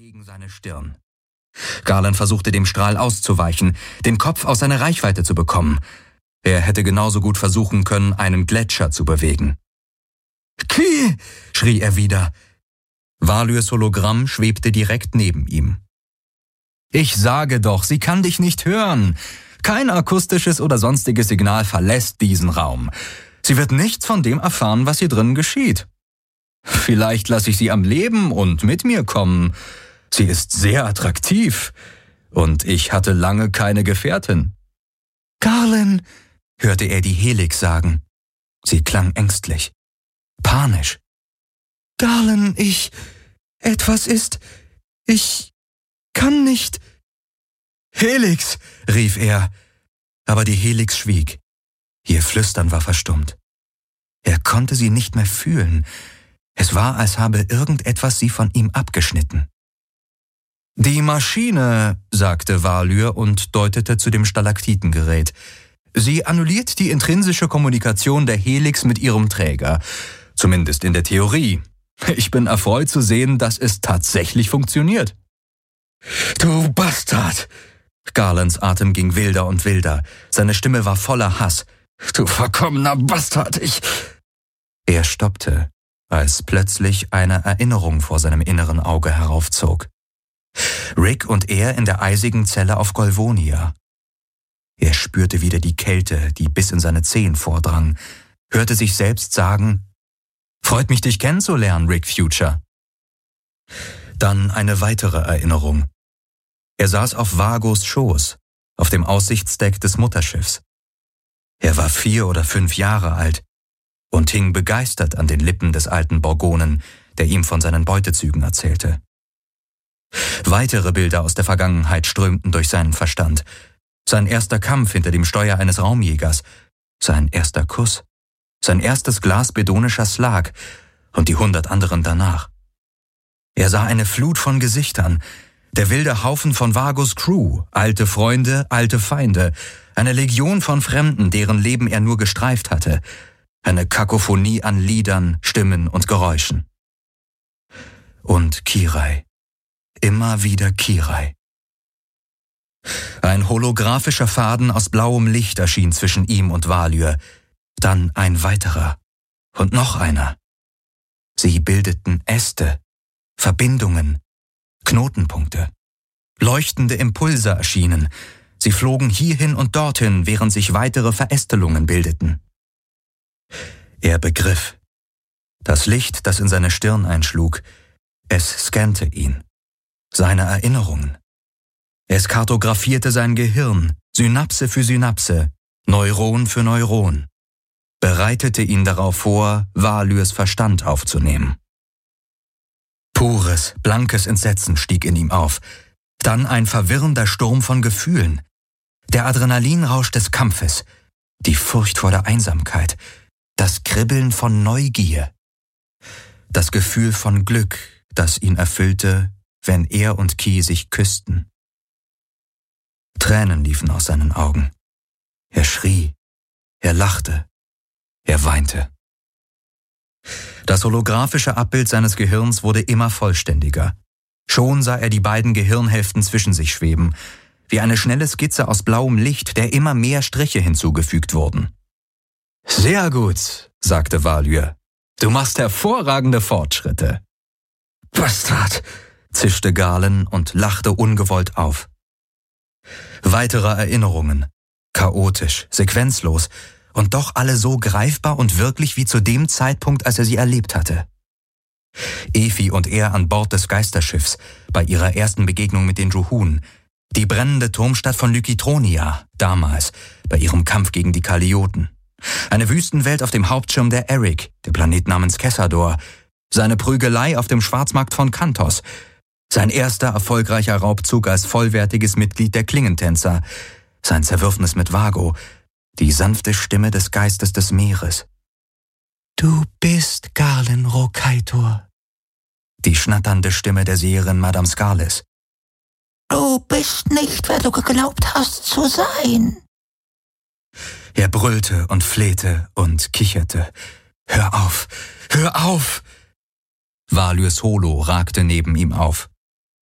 gegen seine Stirn. Garland versuchte dem Strahl auszuweichen, den Kopf aus seiner Reichweite zu bekommen. Er hätte genauso gut versuchen können, einen Gletscher zu bewegen. »Ki!« schrie er wieder. Valyrs Hologramm schwebte direkt neben ihm. »Ich sage doch, sie kann dich nicht hören. Kein akustisches oder sonstiges Signal verlässt diesen Raum. Sie wird nichts von dem erfahren, was hier drin geschieht. Vielleicht lasse ich sie am Leben und mit mir kommen. Sie ist sehr attraktiv. Und ich hatte lange keine Gefährtin.« »Garland«, hörte er die Helix sagen. Sie klang ängstlich, panisch. »Garland, etwas ist... Ich kann nicht...« »Helix«, rief er, aber die Helix schwieg. Ihr Flüstern war verstummt. Er konnte sie nicht mehr fühlen. Es war, als habe irgendetwas sie von ihm abgeschnitten. »Die Maschine«, sagte Valyr und deutete zu dem Stalaktitengerät. »Sie annulliert die intrinsische Kommunikation der Helix mit ihrem Träger. Zumindest in der Theorie. Ich bin erfreut zu sehen, dass es tatsächlich funktioniert.« »Du Bastard!« Garlands Atem ging wilder und wilder. Seine Stimme war voller Hass. »Du verkommener Bastard, Er stoppte, als plötzlich eine Erinnerung vor seinem inneren Auge heraufzog. Rick und er in der eisigen Zelle auf Golvonia. Er spürte wieder die Kälte, die bis in seine Zehen vordrang, hörte sich selbst sagen, »Freut mich, dich kennenzulernen, Rick Future.« Dann eine weitere Erinnerung. Er saß auf Vagos Schoß, auf dem Aussichtsdeck des Mutterschiffs. Er war 4 oder 5 Jahre alt und hing begeistert an den Lippen des alten Borgonen, der ihm von seinen Beutezügen erzählte. Weitere Bilder aus der Vergangenheit strömten durch seinen Verstand. Sein erster Kampf hinter dem Steuer eines Raumjägers, sein erster Kuss, sein erstes Glas bedonischer Slag und die 100 anderen danach. Er sah eine Flut von Gesichtern, der wilde Haufen von Vagos Crew, alte Freunde, alte Feinde, eine Legion von Fremden, deren Leben er nur gestreift hatte, eine Kakophonie an Liedern, Stimmen und Geräuschen. Und Kirai. Immer wieder Kirai. Ein holographischer Faden aus blauem Licht erschien zwischen ihm und Valyr, dann ein weiterer und noch einer. Sie bildeten Äste, Verbindungen, Knotenpunkte. Leuchtende Impulse erschienen. Sie flogen hierhin und dorthin, während sich weitere Verästelungen bildeten. Er begriff. Das Licht, das in seine Stirn einschlug, es scannte ihn. Seine Erinnerungen. Es kartografierte sein Gehirn, Synapse für Synapse, Neuron für Neuron, bereitete ihn darauf vor, Valyrs Verstand aufzunehmen. Pures, blankes Entsetzen stieg in ihm auf, dann ein verwirrender Sturm von Gefühlen, der Adrenalinrausch des Kampfes, die Furcht vor der Einsamkeit, das Kribbeln von Neugier, das Gefühl von Glück, das ihn erfüllte, wenn er und Ki sich küssten. Tränen liefen aus seinen Augen. Er schrie, er lachte, er weinte. Das holographische Abbild seines Gehirns wurde immer vollständiger. Schon sah er die beiden Gehirnhälften zwischen sich schweben, wie eine schnelle Skizze aus blauem Licht, der immer mehr Striche hinzugefügt wurden. »Sehr gut«, sagte Valyr. »Du machst hervorragende Fortschritte.« »Bastard«, zischte Garland und lachte ungewollt auf. Weitere Erinnerungen, chaotisch, sequenzlos und doch alle so greifbar und wirklich wie zu dem Zeitpunkt, als er sie erlebt hatte. Efi und er an Bord des Geisterschiffs, bei ihrer ersten Begegnung mit den Juhun, die brennende Turmstadt von Lykitronia, damals, bei ihrem Kampf gegen die Kalioten, eine Wüstenwelt auf dem Hauptschirm der Eric, der Planet namens Kessador, seine Prügelei auf dem Schwarzmarkt von Kantos, sein erster erfolgreicher Raubzug als vollwertiges Mitglied der Klingentänzer, sein Zerwürfnis mit Vago, die sanfte Stimme des Geistes des Meeres. »Du bist Garland Rokaitor«, die schnatternde Stimme der Seherin Madame Scarlis. »Du bist nicht, wer du geglaubt hast zu sein.« Er brüllte und flehte und kicherte. »Hör auf! Hör auf!« Valyrs Holo ragte neben ihm auf.